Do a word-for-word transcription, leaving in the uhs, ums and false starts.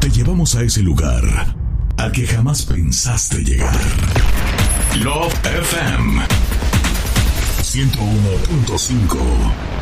Te llevamos a ese lugar al que jamás pensaste llegar. Love F M ciento uno punto cinco.